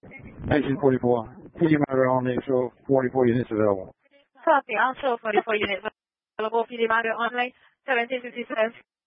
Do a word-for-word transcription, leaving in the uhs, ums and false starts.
nineteen forty-four. P D Motor only, so forty-four units available. Copy. Also forty-four units available. P D Motor only. seventeen fifty-seven.